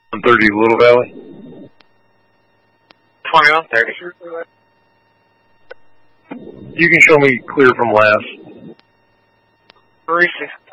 130 Little Valley. 2130. You can show me clear from last. 360.